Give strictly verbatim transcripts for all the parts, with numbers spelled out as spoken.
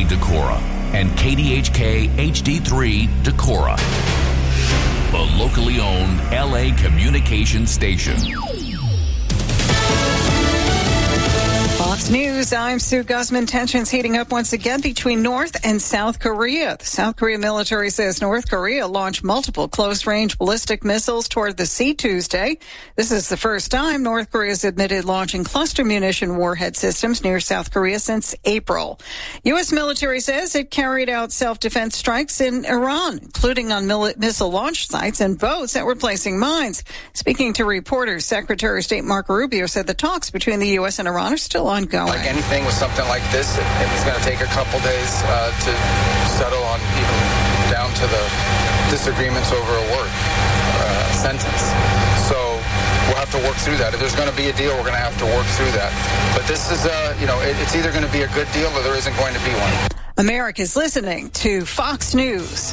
K Decorah and K D H K H D three Decorah, the locally owned L A communications station. Fox News, I'm Sue Guzman. Tensions heating up once again between North and South Korea. The South Korean military says North Korea launched multiple close-range ballistic missiles toward the sea Tuesday. This is the first time North Korea has admitted launching cluster munition warhead systems near South Korea since April. U S military says it carried out self-defense strikes in Iran, including on mil- missile launch sites and boats that were placing mines. Speaking to reporters, Secretary of State Marco Rubio said the talks between the U S and Iran are still ongoing. Like anything with something like this, it, it's going to take a couple days uh, to settle on, even down to the disagreements over a word, uh, sentence. So we'll have to work through that. If there's going to be a deal, we're going to have to work through that. But this is, uh, you know, it, it's either going to be a good deal or there isn't going to be one. America's listening to Fox News.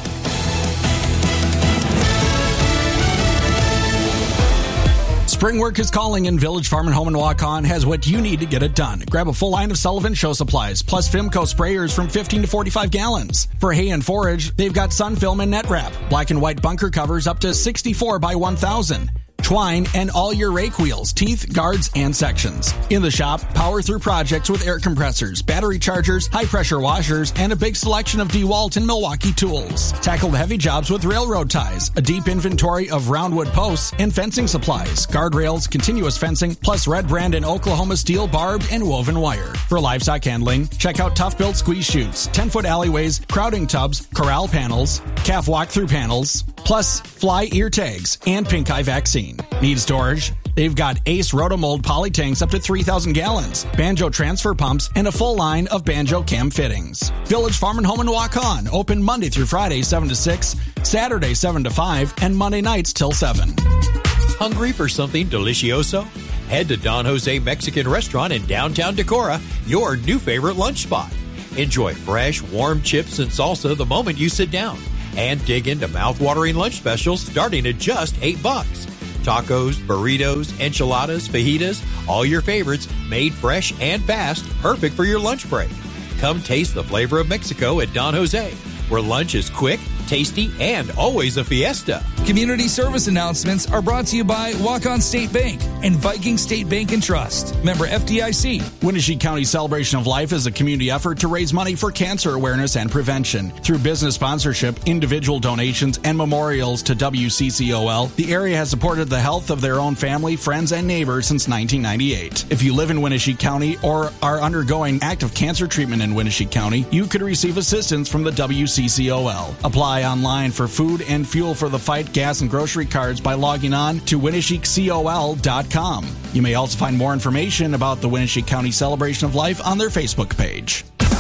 Spring work is calling, and Village Farm and Home in Waukon has what you need to get it done. Grab a full line of Sullivan Show supplies, plus Fimco sprayers from fifteen to forty-five gallons. For hay and forage, they've got Sun Film and Net Wrap, black and white bunker covers up to sixty-four by one thousand. Twine, and all your rake wheels, teeth, guards, and sections. In the shop, power through projects with air compressors, battery chargers, high-pressure washers, and a big selection of DeWalt and Milwaukee tools. Tackle the heavy jobs with railroad ties, a deep inventory of roundwood posts, and fencing supplies, guardrails, continuous fencing, plus Red Brand and Oklahoma steel, barbed, and woven wire. For livestock handling, check out tough-built squeeze chutes, ten-foot alleyways, crowding tubs, corral panels, calf walk-through panels, plus fly ear tags, and pink eye vaccine. Need storage? They've got Ace Rotomold poly tanks up to three thousand gallons, Banjo transfer pumps, and a full line of Banjo cam fittings. Village Farm and Home in Waukon, open Monday through Friday seven to six, Saturday seven to five, and Monday nights till seven. Hungry for something delicioso? Head to Don Jose Mexican Restaurant in downtown Decorah, your new favorite lunch spot. Enjoy fresh, warm chips and salsa the moment you sit down, and dig into mouth-watering lunch specials starting at just eight bucks. Tacos, burritos, enchiladas, fajitas, all your favorites made fresh and fast, perfect for your lunch break. Come taste the flavor of Mexico at Don Jose, where lunch is quick, tasty, and always a fiesta. Community service announcements are brought to you by Waukon State Bank and Viking State Bank and Trust. Member F D I C. Winnebago County Celebration of Life is a community effort to raise money for cancer awareness and prevention. Through business sponsorship, individual donations, and memorials to W C C O L, the area has supported the health of their own family, friends, and neighbors since nineteen ninety-eight. If you live in Winnebago County or are undergoing active cancer treatment in Winnebago County, you could receive assistance from the W C C O L. Apply online for food and fuel for the fight, gas, and grocery cards by logging on to Winnebago Col dot com. You may also find more information about the Winnebago County Celebration of Life on their Facebook page.